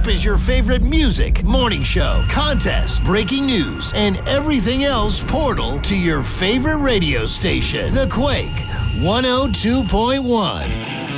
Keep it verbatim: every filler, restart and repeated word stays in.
up is your favorite music, morning show, contest, breaking news, and everything else portal to your favorite radio station. The Quake one oh two point one.